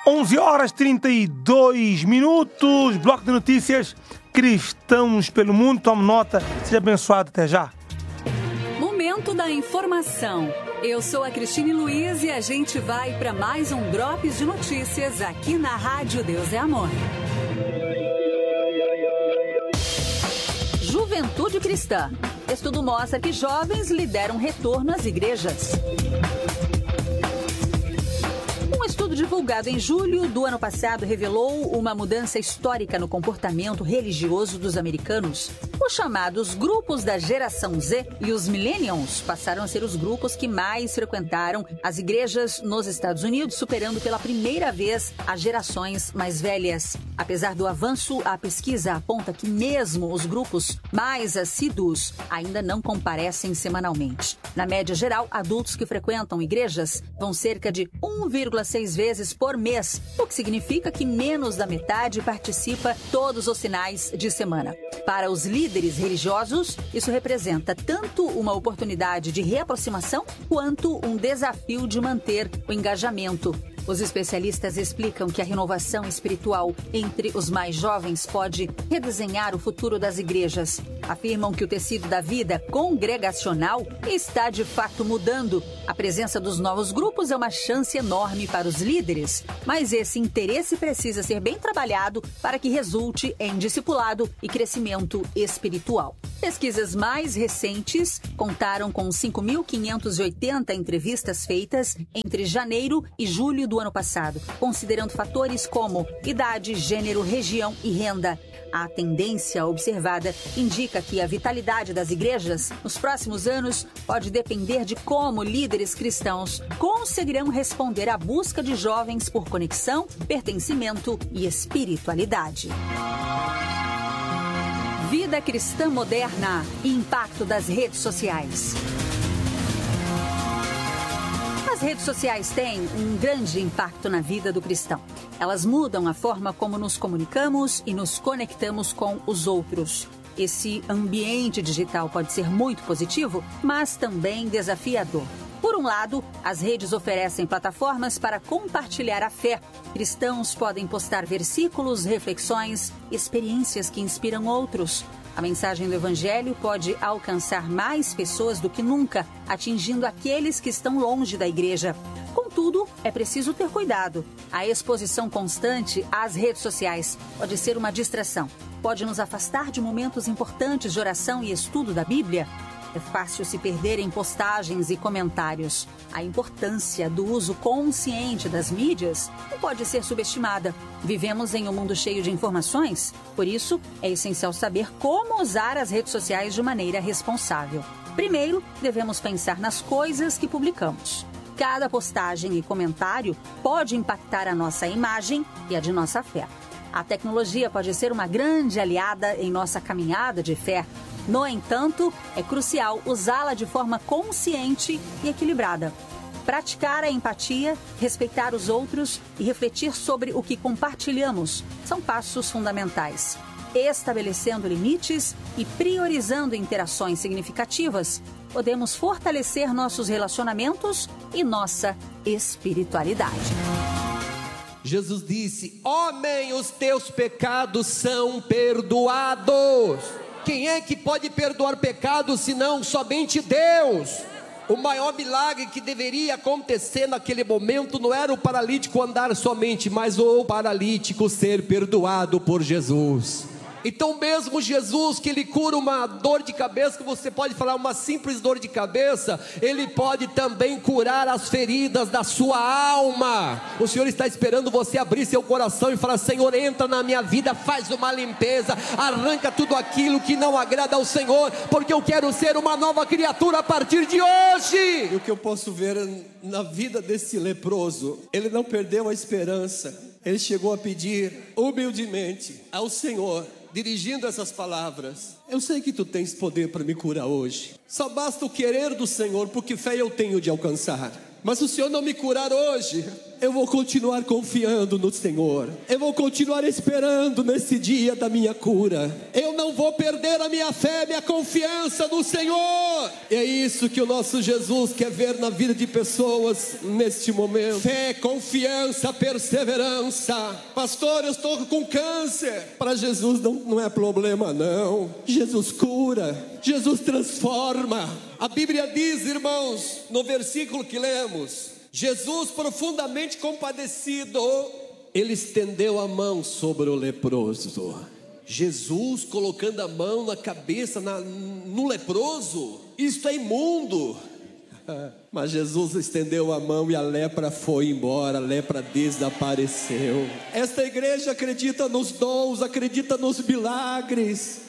11 horas 32 minutos, bloco de notícias, cristãos pelo mundo, tome nota, seja abençoado, até já. Momento da informação. Eu sou a Cristine Luiz e a gente vai para mais um Drops de Notícias aqui na Rádio Deus é Amor. Juventude Cristã. Estudo mostra que jovens lideram retorno às igrejas. Um estudo divulgado em julho do ano passado revelou uma mudança histórica no comportamento religioso dos americanos. Os chamados grupos da geração Z e os millennials passaram a ser os grupos que mais frequentaram as igrejas nos Estados Unidos, superando pela primeira vez as gerações mais velhas. Apesar do avanço, a pesquisa aponta que mesmo os grupos mais assíduos ainda não comparecem semanalmente. Na média geral, adultos que frequentam igrejas vão cerca de 1,6 vezes por mês, o que significa que menos da metade participa todos os finais de semana. Para os líderes religiosos, isso representa tanto uma oportunidade de reaproximação quanto um desafio de manter o engajamento. Os especialistas explicam que a renovação espiritual entre os mais jovens pode redesenhar o futuro das igrejas. Afirmam que o tecido da vida congregacional está de fato mudando. A presença dos novos grupos é uma chance enorme para os líderes, mas esse interesse precisa ser bem trabalhado para que resulte em discipulado e crescimento espiritual. Pesquisas mais recentes contaram com 5.580 entrevistas feitas entre janeiro e julho do ano passado, considerando fatores como idade, gênero, região e renda. A tendência observada indica que a vitalidade das igrejas nos próximos anos pode depender de como líderes cristãos conseguirão responder à busca de jovens por conexão, pertencimento e espiritualidade. Vida cristã moderna e impacto das redes sociais. As redes sociais têm um grande impacto na vida do cristão. Elas mudam a forma como nos comunicamos e nos conectamos com os outros. Esse ambiente digital pode ser muito positivo, mas também desafiador. Por um lado, as redes oferecem plataformas para compartilhar a fé. Cristãos podem postar versículos, reflexões, experiências que inspiram outros. A mensagem do Evangelho pode alcançar mais pessoas do que nunca, atingindo aqueles que estão longe da igreja. Contudo, é preciso ter cuidado. A exposição constante às redes sociais pode ser uma distração. Pode nos afastar de momentos importantes de oração e estudo da Bíblia. É fácil se perder em postagens e comentários. A importância do uso consciente das mídias não pode ser subestimada. Vivemos em um mundo cheio de informações, por isso é essencial saber como usar as redes sociais de maneira responsável. Primeiro, devemos pensar nas coisas que publicamos. Cada postagem e comentário pode impactar a nossa imagem e a de nossa fé. A tecnologia pode ser uma grande aliada em nossa caminhada de fé. No entanto, é crucial usá-la de forma consciente e equilibrada. Praticar a empatia, respeitar os outros e refletir sobre o que compartilhamos são passos fundamentais. Estabelecendo limites e priorizando interações significativas, podemos fortalecer nossos relacionamentos e nossa espiritualidade. Jesus disse: homem, os teus pecados são perdoados. Quem é que pode perdoar pecados senão somente Deus? O maior milagre que deveria acontecer naquele momento não era o paralítico andar somente, mas o paralítico ser perdoado por Jesus. Então mesmo Jesus, que Ele cura uma dor de cabeça, que você pode falar uma simples dor de cabeça, Ele pode também curar as feridas da sua alma. O Senhor está esperando você abrir seu coração e falar: Senhor, entra na minha vida, faz uma limpeza, arranca tudo aquilo que não agrada ao Senhor, porque eu quero ser uma nova criatura a partir de hoje. E o que eu posso ver na vida desse leproso, ele não perdeu a esperança. Ele chegou a pedir humildemente ao Senhor, dirigindo essas palavras: eu sei que tu tens poder para me curar hoje, só basta o querer do Senhor, porque fé eu tenho de alcançar. Mas se o Senhor não me curar hoje, eu vou continuar confiando no Senhor. Eu vou continuar esperando nesse dia da minha cura. Eu não vou perder a minha fé, minha confiança no Senhor. E é isso que o nosso Jesus quer ver na vida de pessoas neste momento. Fé, confiança, perseverança. Pastor, eu estou com câncer. Para Jesus não é problema não. Jesus cura, Jesus transforma. A Bíblia diz, irmãos, no versículo que lemos, Jesus, profundamente compadecido, ele estendeu a mão sobre o leproso. Jesus colocando a mão na cabeça no leproso, isto é imundo. Mas Jesus estendeu a mão e a lepra foi embora, a lepra desapareceu. Esta igreja acredita nos dons, acredita nos milagres.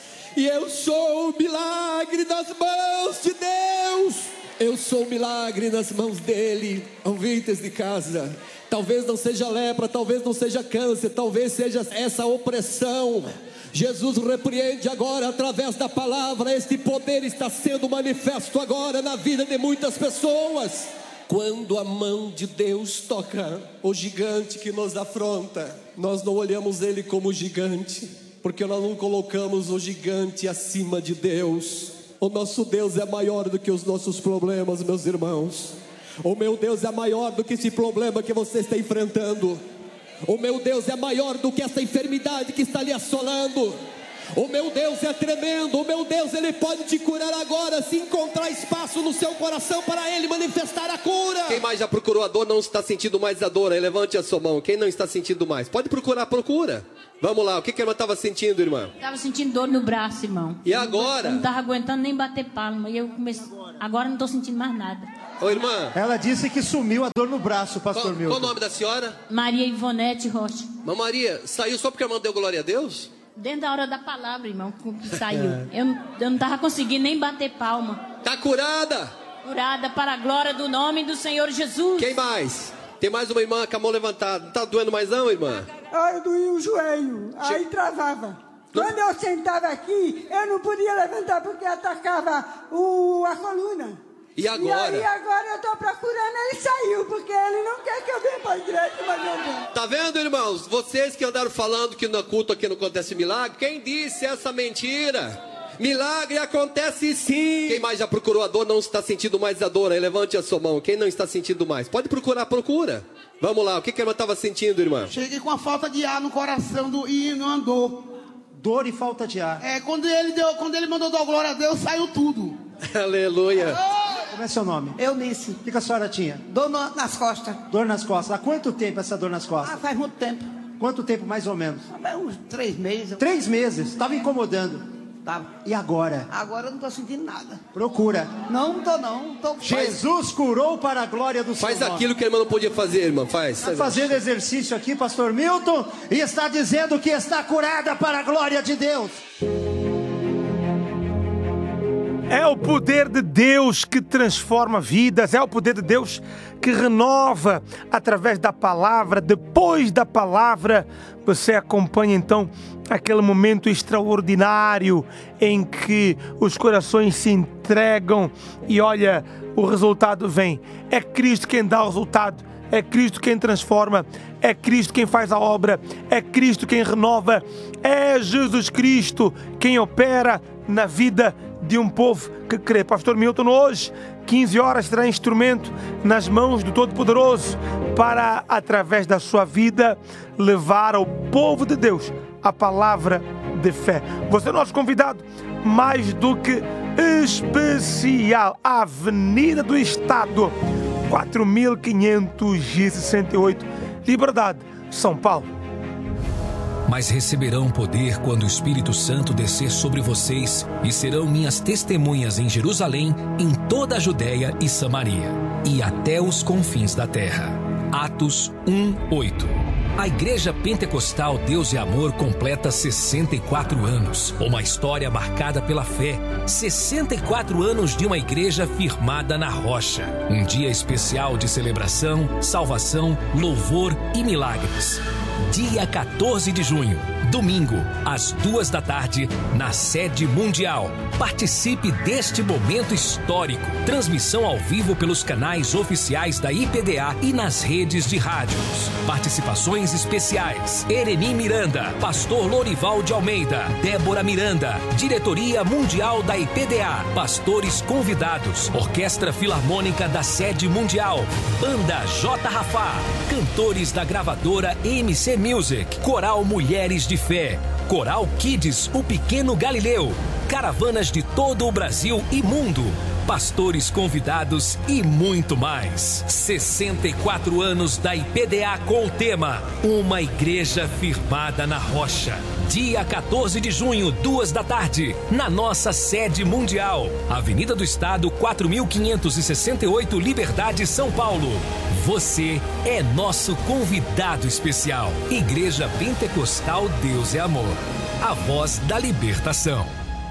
E eu sou o milagre nas mãos de Deus. Eu sou o milagre nas mãos dele. Ouvintes de casa, talvez não seja lepra, talvez não seja câncer, talvez seja essa opressão. Jesus repreende agora através da palavra. Este poder está sendo manifesto agora na vida de muitas pessoas. Quando a mão de Deus toca o gigante que nos afronta, nós não olhamos ele como gigante, porque nós não colocamos o gigante acima de Deus. O nosso Deus é maior do que os nossos problemas, meus irmãos. O meu Deus é maior do que esse problema que você está enfrentando. O meu Deus é maior do que essa enfermidade que está lhe assolando. O meu Deus é tremendo. O meu Deus, ele pode te curar agora, se encontrar espaço no seu coração para ele manifestar a cura. Quem mais já procurou a dor, não está sentindo mais a dor? Aí levante a sua mão. Quem não está sentindo mais, pode procurar, procura. Vamos lá, o que a irmã estava sentindo, irmã? Estava sentindo dor no braço, irmão. E agora? Eu não estava aguentando nem bater palma. E eu comecei. Agora não estou sentindo mais nada. Ô, irmã. Ela disse que sumiu a dor no braço, pastor Milton. Qual o nome da senhora? Maria Ivonete Rocha. Mãe Maria, saiu só porque a irmã deu glória a Deus? Dentro da hora da palavra, irmão, que saiu. Eu não estava conseguindo nem bater palma. Tá curada? Curada para a glória do nome do Senhor Jesus. Quem mais? Tem mais uma irmã com a mão levantada. Não tá doendo mais não, irmã? Eu doía o joelho, aí travava. Quando eu sentava aqui, eu não podia levantar porque atacava a coluna. E agora? E aí agora eu estou procurando, ele saiu, porque ele não quer que eu venha para a igreja, mas eu venho. Tá vendo, irmãos? Vocês que andaram falando que no culto aqui não acontece milagre, quem disse essa mentira? Milagre acontece sim. Quem mais já procurou a dor, não está sentindo mais a dor? Aí levante a sua mão. Quem não está sentindo mais, pode procurar, procura. Vamos lá, o que a irmã estava sentindo, irmã? Cheguei com a falta de ar no coração e não andou. Dor e falta de ar. Quando ele mandou dar glória a Deus, saiu tudo. Aleluia. Como é seu nome? Eunice. O que a senhora tinha? Dor nas costas. Dor nas costas. Há quanto tempo essa dor nas costas? Faz muito tempo. Quanto tempo mais ou menos? Uns 3 meses. 3 meses. Estava incomodando. Tava. E agora? Agora eu não estou sentindo nada. Procura. Não estou não. Jesus curou para a glória do Senhor. Faz aquilo que a irmã não podia fazer, irmã. Faz. Está fazendo exercício aqui, pastor Milton, e está dizendo que está curada para a glória de Deus. É o poder de Deus que transforma vidas, é o poder de Deus que renova através da palavra. Depois da palavra, você acompanha então aquele momento extraordinário em que os corações se entregam e olha, o resultado vem. É Cristo quem dá o resultado, é Cristo quem transforma, é Cristo quem faz a obra, é Cristo quem renova, é Jesus Cristo quem opera na vida de um povo que crê. Pastor Milton, hoje, 15 horas, terá instrumento nas mãos do Todo-Poderoso para, através da sua vida, levar ao povo de Deus a palavra de fé. Você é nosso convidado mais do que especial. Avenida do Estado, 4568, Liberdade, São Paulo. Mas receberão poder quando o Espírito Santo descer sobre vocês e serão minhas testemunhas em Jerusalém, em toda a Judéia e Samaria e até os confins da terra. Atos 1:8. A Igreja Pentecostal Deus e Amor completa 64 anos. Uma história marcada pela fé. 64 anos de uma igreja firmada na rocha. Um dia especial de celebração, salvação, louvor e milagres. Dia 14 de junho, Domingo, às 14h, na sede mundial. Participe deste momento histórico. Transmissão ao vivo pelos canais oficiais da IPDA e nas redes de rádios. Participações especiais: Ereni Miranda, Pastor Lorival de Almeida, Débora Miranda, Diretoria Mundial da IPDA, pastores convidados, Orquestra Filarmônica da Sede Mundial, Banda J. Rafá, cantores da gravadora MC Music, Coral Mulheres de Fé, Coral Kids O Pequeno Galileu, caravanas de todo o Brasil e mundo, pastores convidados e muito mais. 64 anos da IPDA com o tema Uma Igreja Firmada na Rocha. Dia 14 de junho, 14h, na nossa sede mundial. Avenida do Estado, 4568, Liberdade, São Paulo. Você é nosso convidado especial. Igreja Pentecostal Deus é Amor. A voz da libertação.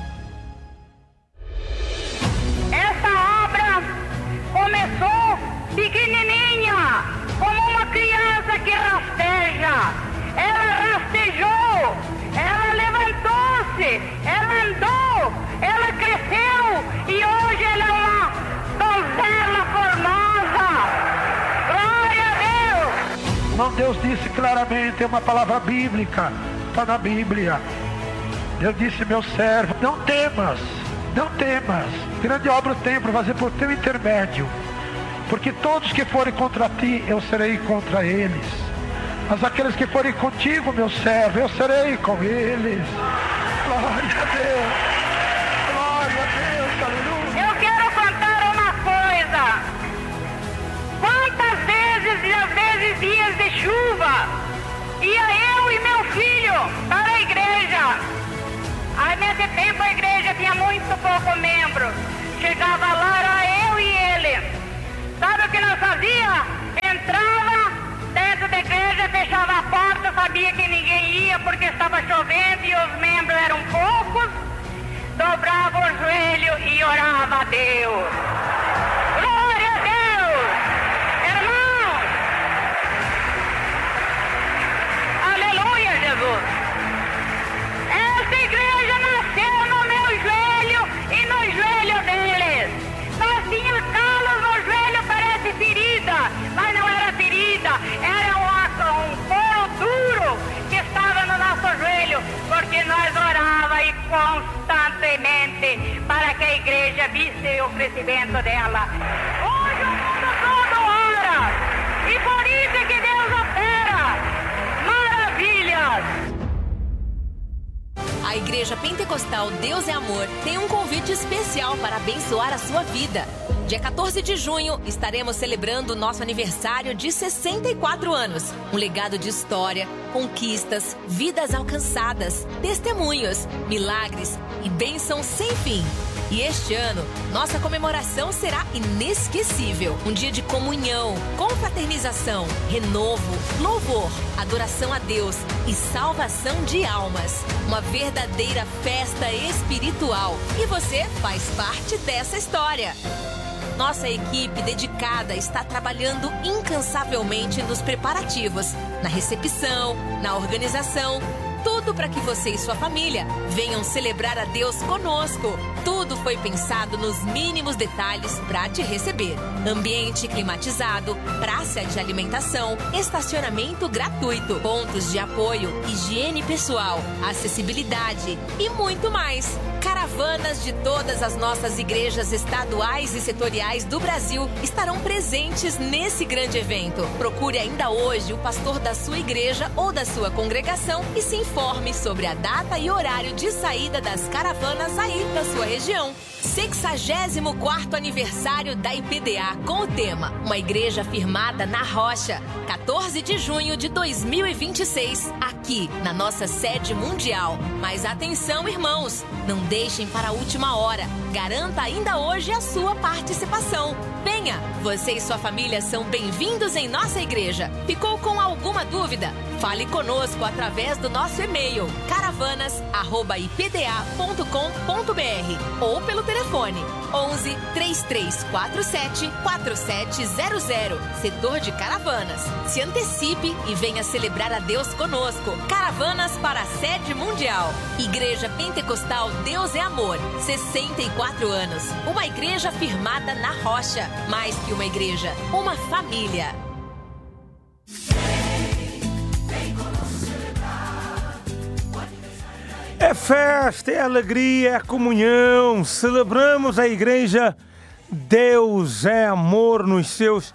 Começou pequenininha, como uma criança que rasteja. Ela rastejou, ela levantou-se, ela andou, ela cresceu e hoje ela é uma donzela formosa. Glória a Deus! Não, Deus disse claramente, é uma palavra bíblica, está na Bíblia. Deus disse: meu servo, não temas. Não temas, grande obra eu tenho para fazer por teu intermédio, porque todos que forem contra ti, eu serei contra eles, mas aqueles que forem contigo, meu servo, eu serei com eles. Glória a Deus, glória a Deus, aleluia. Eu quero contar uma coisa. Quantas vezes e às vezes dias de chuva, ia eu e meu filho para a igreja. Aí nesse tempo a igreja tinha muito pouco membro. Chegava lá, era eu e ele. Sabe o que nós fazia? Entrava dentro da igreja, fechava a porta, sabia que ninguém ia porque estava chovendo e os membros eram poucos. Dobrava o joelho e orava a Deus. Glória a Deus! Irmão! Aleluia, Jesus! Essa igreja nasceu no meu joelho e no joelho deles. Nós tínhamos calos no joelho, parece ferida, mas não era ferida, era um couro duro que estava no nosso joelho, porque nós orávamos e constantemente para que a igreja visse o crescimento dela. Hoje o mundo todo ora e por isso é que Deus opera maravilhas. A Igreja Pentecostal Deus é Amor tem um convite especial para abençoar a sua vida. Dia 14 de junho, estaremos celebrando o nosso aniversário de 64 anos. Um legado de história, conquistas, vidas alcançadas, testemunhos, milagres e bênçãos sem fim. E este ano, nossa comemoração será inesquecível. Um dia de comunhão, confraternização, renovo, louvor, adoração a Deus e salvação de almas. Uma verdadeira festa espiritual. E você faz parte dessa história. Nossa equipe dedicada está trabalhando incansavelmente nos preparativos, na recepção, na organização. Tudo para que você e sua família venham celebrar a Deus conosco. Tudo foi pensado nos mínimos detalhes para te receber. Ambiente climatizado, praça de alimentação, estacionamento gratuito, pontos de apoio, higiene pessoal, acessibilidade e muito mais. Caravanas de todas as nossas igrejas estaduais e setoriais do Brasil estarão presentes nesse grande evento. Procure ainda hoje o pastor da sua igreja ou da sua congregação e se informe sobre a data e horário de saída das caravanas aí da sua região. 64º aniversário da IPDA com o tema Uma Igreja Firmada na Rocha. 14 de junho de 2026, aqui na nossa sede mundial. Mas atenção, irmãos, não deixem para a última hora. Garanta ainda hoje a sua participação. Venha, você e sua família são bem-vindos em nossa igreja. Ficou com alguma dúvida? Fale conosco através do nosso e-mail caravanas@ipda.com.br ou pelo telefone 11 3347 4700. Setor de Caravanas. Se antecipe e venha celebrar a Deus conosco. Caravanas para a sede mundial. Igreja Pentecostal Deus é Amor. 64 anos. Uma igreja firmada na rocha. Mais que uma igreja, uma família. É festa, é alegria, é comunhão. Celebramos a igreja Deus é Amor nos seus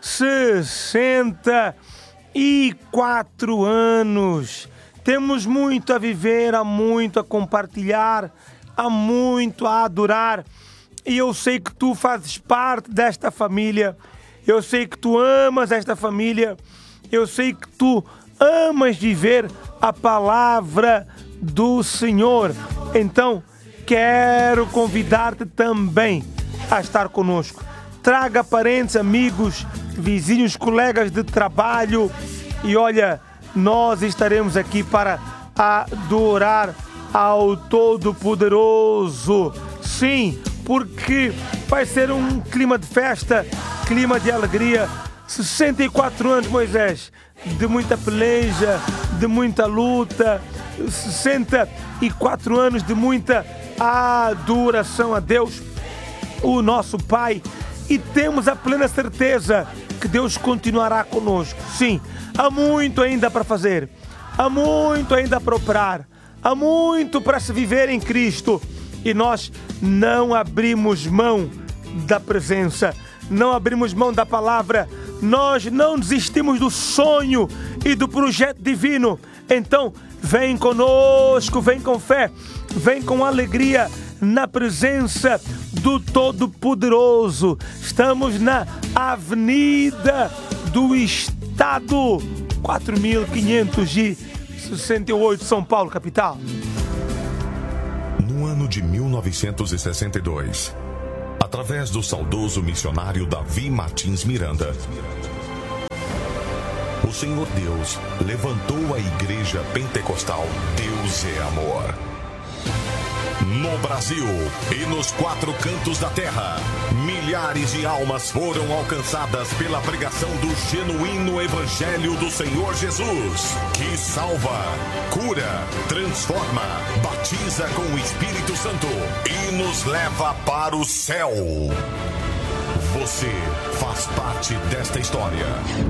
64 anos. Temos muito a viver, há muito a compartilhar, há muito a adorar. E eu sei que tu fazes parte desta família. Eu sei que tu amas esta família. Eu sei que tu amas viver a palavra do Senhor. Então, quero convidar-te também a estar conosco. Traga parentes, amigos, vizinhos, colegas de trabalho. E olha, nós estaremos aqui para adorar ao Todo-Poderoso. Sim, porque vai ser um clima de festa, clima de alegria. 64 anos, Moisés, de muita peleja, de muita luta. 64 anos de muita adoração a Deus, o nosso Pai. E temos a plena certeza que Deus continuará conosco. Sim, há muito ainda para fazer, há muito ainda para operar, há muito para se viver em Cristo. E nós não abrimos mão da presença, não abrimos mão da palavra. Nós não desistimos do sonho e do projeto divino. Então, vem conosco, vem com fé, vem com alegria na presença do Todo-Poderoso. Estamos na Avenida do Estado, 4568, São Paulo, capital. No ano de 1962, através do saudoso missionário Davi Martins Miranda, o Senhor Deus levantou a Igreja Pentecostal Deus é Amor. No Brasil e nos 4 cantos da terra, milhares de almas foram alcançadas pela pregação do genuíno Evangelho do Senhor Jesus, que salva, cura, transforma, batiza com o Espírito Santo e nos leva para o céu. Você faz parte desta história.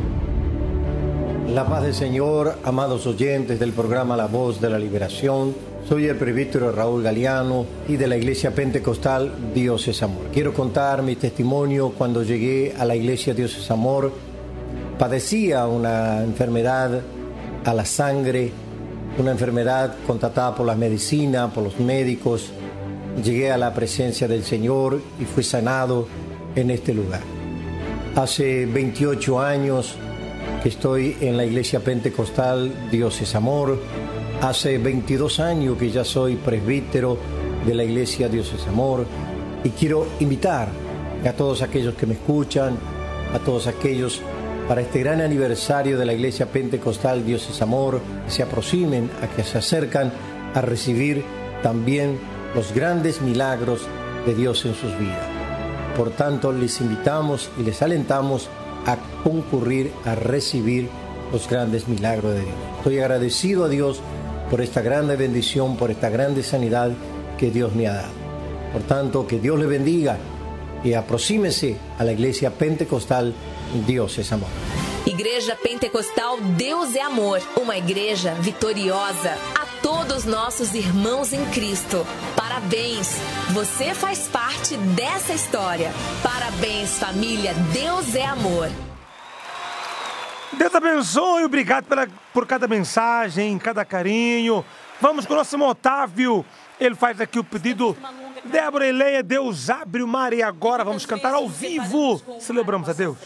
La paz del Señor, amados oyentes del programa La Voz de la Liberación. Soy el presbítero Raúl Galeano y de la Iglesia Pentecostal Dios es Amor. Quiero contar mi testimonio. Cuando llegué a la Iglesia Dios es Amor, padecía una enfermedad a la sangre, una enfermedad contratada por la medicina, por los médicos. Llegué a la presencia del Señor y fui sanado en este lugar. Hace 28 años que estoy en la Iglesia Pentecostal Dios es Amor. Hace 22 años que ya soy presbítero de la Iglesia Dios es Amor. Y quiero invitar a todos aquellos que me escuchan, a todos aquellos para este gran aniversario de la Iglesia Pentecostal Dios es Amor, que se aproximen, a que se acercan a recibir también los grandes milagros de Dios en sus vidas. Por tanto, les invitamos y les alentamos a concurrir a recibir los grandes milagros de Dios. Estoy agradecido a Dios por esta grande bendición, por esta grande sanidad que Dios me ha dado. Por tanto, que Dios le bendiga y aproxímese a la Iglesia Pentecostal Dios es Amor. Igreja Pentecostal Deus é Amor, uma igreja vitoriosa. A todos nossos irmãos em Cristo, parabéns! Você faz parte dessa história. Parabéns, família Deus é Amor. Deus abençoe, obrigado por cada mensagem, cada carinho. Vamos com o nosso irmão Otávio. Ele faz aqui o pedido. Débora e Leia, Deus abre o mar. E agora vamos cantar ao vivo. Celebramos a Deus.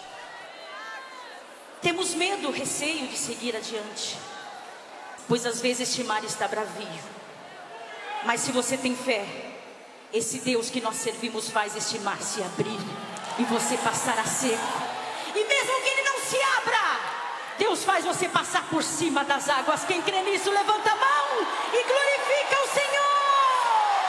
Temos medo, receio de seguir adiante, pois às vezes este mar está bravio. Mas se você tem fé, esse Deus que nós servimos faz este mar se abrir e você passar a seco. E mesmo que ele não se abra, Deus faz você passar por cima das águas. Quem crê nisso, levanta a mão e glorifica